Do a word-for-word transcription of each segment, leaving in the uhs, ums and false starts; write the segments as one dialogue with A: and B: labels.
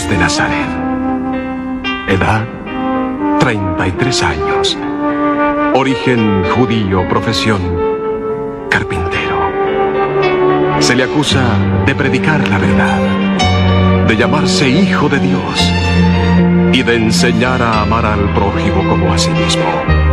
A: de Nazaret. Edad, treinta y tres años. Origen judío, profesión, carpintero. Se le acusa de predicar la verdad, de llamarse hijo de Dios y de enseñar a amar al prójimo como a sí mismo.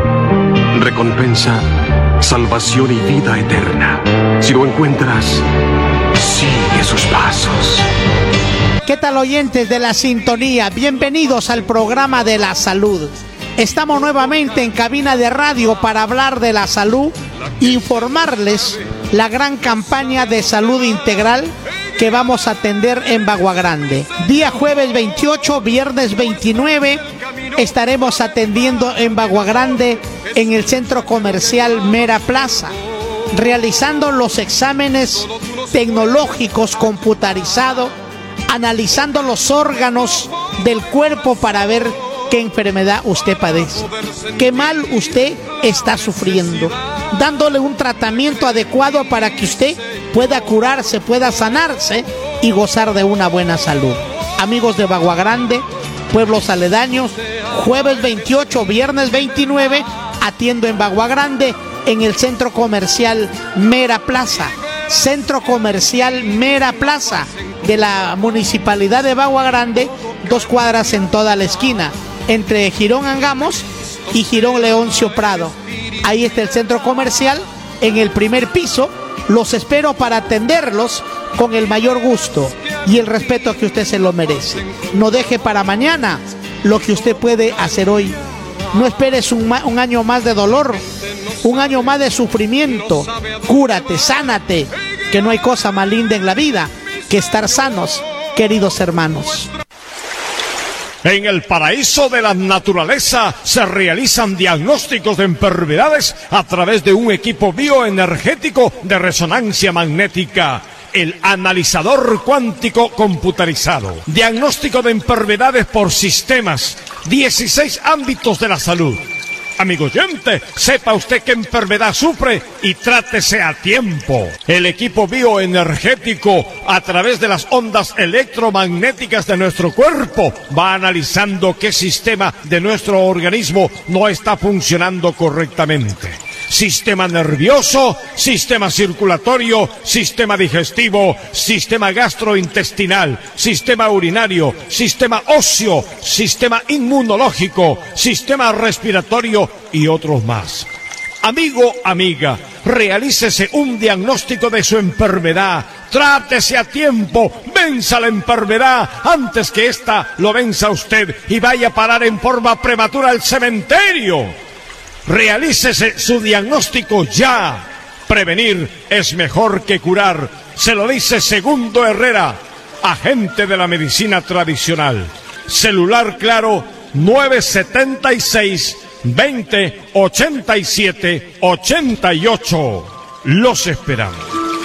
A: Recompensa, salvación y vida eterna. Si lo encuentras, sigue sus pasos.
B: ¿Qué tal, oyentes de la sintonía? Bienvenidos al programa de la salud. Estamos nuevamente en cabina de radio para hablar de la salud e informarles la gran campaña de salud integral que vamos a atender en Bagua Grande. Día jueves veintiocho, viernes veintinueve, estaremos atendiendo en Bagua Grande en el centro comercial Mera Plaza, realizando los exámenes tecnológicos computarizados, analizando los órganos del cuerpo para ver qué enfermedad usted padece, qué mal usted está sufriendo, dándole un tratamiento adecuado para que usted pueda curarse, pueda sanarse y gozar de una buena salud. Amigos de Bagua Grande, pueblos aledaños, jueves veintiocho, viernes veintinueve, atiendo en Bagua Grande en el centro comercial Mera Plaza, centro comercial Mera Plaza de la municipalidad de Bagua Grande, dos cuadras en toda la esquina, entre Girón Angamos y Girón Leoncio Prado. Ahí está el centro comercial, en el primer piso. Los espero para atenderlos con el mayor gusto y el respeto que usted se lo merece. No deje para mañana lo que usted puede hacer hoy. No esperes un, ma- un año más de dolor, un año más de sufrimiento. Cúrate, sánate, que no hay cosa más linda en la vida que estar sanos, queridos hermanos.
C: En el paraíso de la naturaleza se realizan diagnósticos de enfermedades a través de un equipo bioenergético de resonancia magnética, el analizador cuántico computarizado. Diagnóstico de enfermedades por sistemas, dieciséis ámbitos de la salud. Amigo oyente, sepa usted qué enfermedad sufre y trátese a tiempo. El equipo bioenergético, a través de las ondas electromagnéticas de nuestro cuerpo, va analizando qué sistema de nuestro organismo no está funcionando correctamente. Sistema nervioso, sistema circulatorio, sistema digestivo, sistema gastrointestinal, sistema urinario, sistema óseo, sistema inmunológico, sistema respiratorio y otros más. Amigo, amiga, realícese un diagnóstico de su enfermedad, trátese a tiempo, venza la enfermedad antes que ésta lo venza a usted y vaya a parar en forma prematura al cementerio. Realícese su diagnóstico ya. Prevenir es mejor que curar. Se lo dice Segundo Herrera, agente de la medicina tradicional. Celular claro nueve setenta y seis, veinte, ochenta y siete, ochenta y ocho. Los esperamos.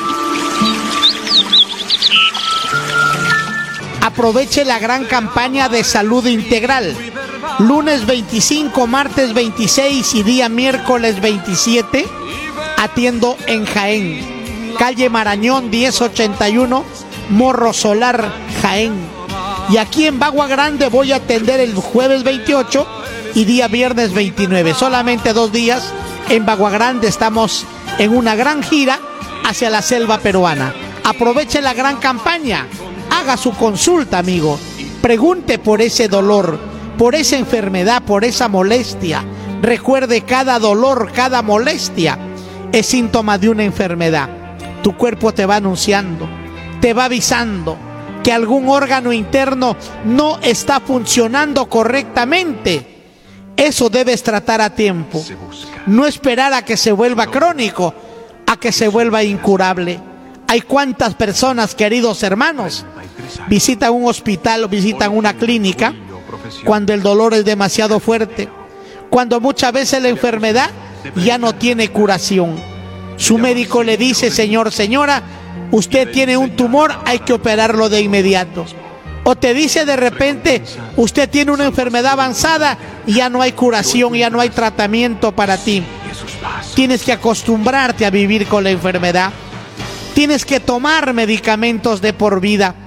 B: Aproveche la gran campaña de salud integral. Lunes veinticinco, martes veintiséis y día miércoles veintisiete, atiendo en Jaén, calle Marañón diez ochenta y uno, Morro Solar, Jaén. Y aquí en Bagua Grande voy a atender el jueves veintiocho y día viernes veintinueve. Solamente dos días en Bagua Grande. Estamos en una gran gira hacia la selva peruana. Aproveche la gran campaña. Haga su consulta, amigo. Pregunte por ese dolor, por esa enfermedad, por esa molestia. Recuerde, cada dolor, cada molestia es síntoma de una enfermedad. Tu cuerpo te va anunciando, te va avisando que algún órgano interno no está funcionando correctamente. Eso debes tratar a tiempo. No esperar a que se vuelva crónico, a que se vuelva incurable. Hay cuántas personas, queridos hermanos, visitan un hospital o visitan una clínica cuando el dolor es demasiado fuerte, cuando muchas veces la enfermedad ya no tiene curación. Su médico le dice: señor, señora, usted tiene un tumor, hay que operarlo de inmediato. O te dice de repente: usted tiene una enfermedad avanzada y ya no hay curación, ya no hay tratamiento para ti. Tienes que acostumbrarte a vivir con la enfermedad. Tienes que tomar medicamentos de por vida.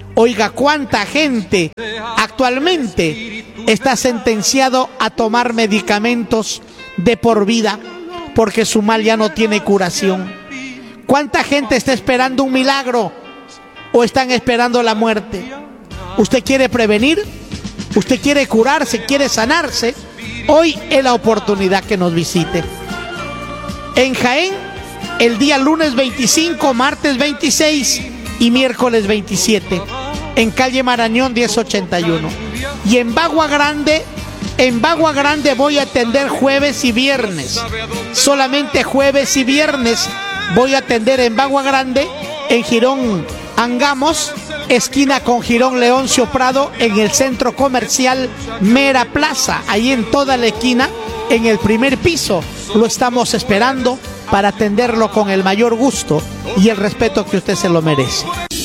B: Oiga, cuánta gente actualmente está sentenciado a tomar medicamentos de por vida porque su mal ya no tiene curación. ¿Cuánta gente está esperando un milagro o están esperando la muerte? ¿Usted quiere prevenir? ¿Usted quiere curarse? ¿Quiere sanarse? Hoy es la oportunidad que nos visite. En Jaén, el día lunes veinticinco, martes veintiséis y miércoles veintisiete. En calle Marañón diez ochenta y uno. Y en Bagua Grande, en Bagua Grande voy a atender jueves y viernes. Solamente jueves y viernes voy a atender en Bagua Grande, en Girón Angamos, esquina con Girón Leoncio Prado, en el centro comercial Mera Plaza. Ahí en toda la esquina, en el primer piso, lo estamos esperando para atenderlo con el mayor gusto y el respeto que usted se lo merece.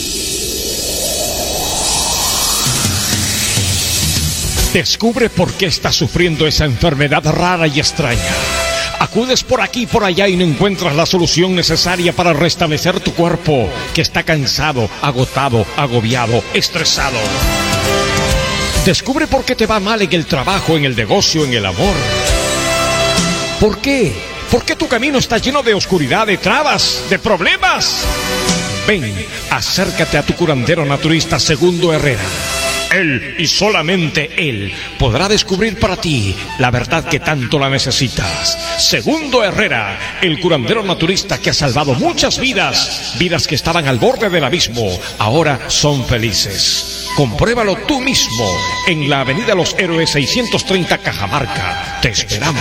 C: Descubre por qué estás sufriendo esa enfermedad rara y extraña. Acudes por aquí y por allá y no encuentras la solución necesaria para restablecer tu cuerpo, que está cansado, agotado, agobiado, estresado. Descubre por qué te va mal en el trabajo, en el negocio, en el amor. ¿Por qué? ¿Por qué tu camino está lleno de oscuridad, de trabas, de problemas? Ven, acércate a tu curandero naturista Segundo Herrera. Él y solamente Él podrá descubrir para ti la verdad que tanto la necesitas. Segundo Herrera, el curandero naturista que ha salvado muchas vidas, vidas que estaban al borde del abismo, ahora son felices. Compruébalo tú mismo en la Avenida Los Héroes seiscientos treinta Cajamarca. Te esperamos.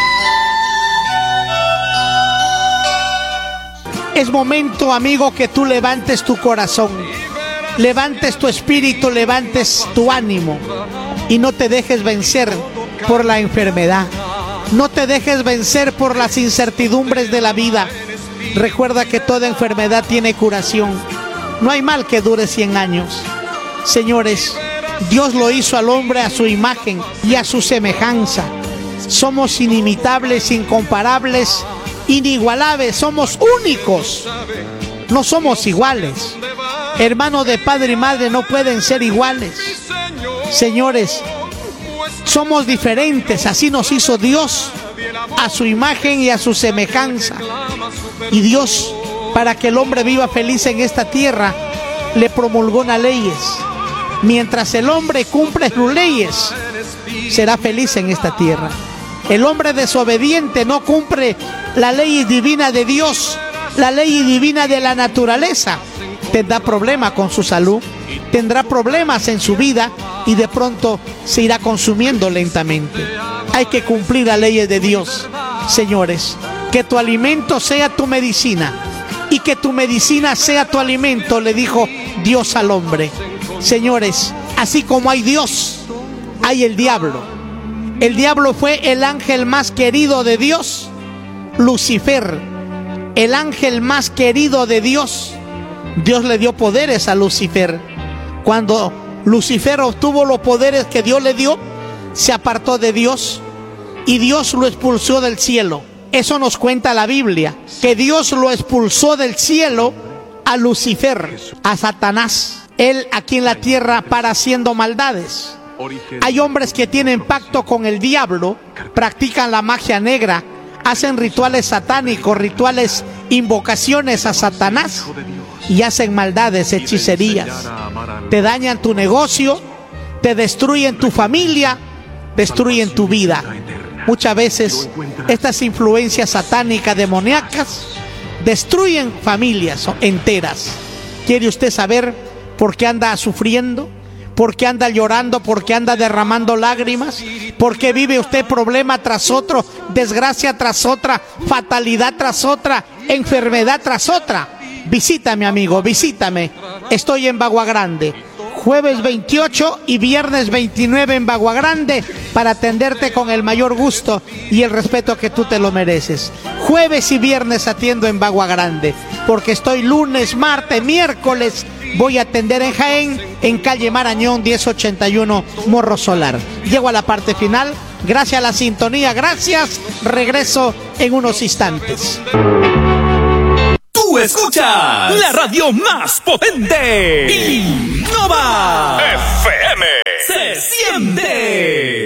B: Es momento, amigo, que tú levantes tu corazón, levantes tu espíritu, levantes tu ánimo y no te dejes vencer por la enfermedad. No te dejes vencer por las incertidumbres de la vida. Recuerda que toda enfermedad tiene curación. No hay mal que dure cien años. Señores, Dios lo hizo al hombre a su imagen y a su semejanza. Somos inimitables, incomparables, inigualables, somos únicos. No somos iguales. Hermanos de padre y madre no pueden ser iguales. Señores, somos diferentes, así nos hizo Dios, a su imagen y a su semejanza. Y Dios, para que el hombre viva feliz en esta tierra, le promulgó unas leyes. Mientras el hombre cumple sus leyes, será feliz en esta tierra. El hombre desobediente no cumple la ley divina de Dios, la ley divina de la naturaleza. Tendrá problemas con su salud, tendrá problemas en su vida y de pronto se irá consumiendo lentamente. Hay que cumplir las leyes de Dios. Señores, que tu alimento sea tu medicina y que tu medicina sea tu alimento, le dijo Dios al hombre. Señores, así como hay Dios, hay el diablo. El diablo fue el ángel más querido de Dios, Lucifer, el ángel más querido de Dios. Dios le dio poderes a Lucifer. Cuando Lucifer obtuvo los poderes que Dios le dio, se apartó de Dios y Dios lo expulsó del cielo. Eso nos cuenta la Biblia, que Dios lo expulsó del cielo a Lucifer, a Satanás. Él aquí en la tierra para haciendo maldades. Hay hombres que tienen pacto con el diablo, practican la magia negra, hacen rituales satánicos, rituales, invocaciones a Satanás y hacen maldades, hechicerías. Te dañan tu negocio, te destruyen tu familia, destruyen tu vida. Muchas veces estas influencias satánicas, demoníacas, destruyen familias enteras. ¿Quiere usted saber por qué anda sufriendo? ¿Por qué anda llorando? ¿Por qué anda derramando lágrimas? ¿Por qué vive usted problema tras otro, desgracia tras otra, fatalidad tras otra, enfermedad tras otra? Visítame, amigo, visítame. Estoy en Bagua Grande, jueves veintiocho y viernes veintinueve en Bagua Grande, para atenderte con el mayor gusto y el respeto que tú te lo mereces. Jueves y viernes atiendo en Bagua Grande, porque estoy lunes, martes, miércoles. Voy a atender en Jaén, en calle Marañón diez ochenta y uno, Morro Solar. Llego a la parte final. Gracias a la sintonía, gracias. Regreso en unos instantes.
D: Tú escuchas la radio más potente. Innova
E: F M.
D: Se siente.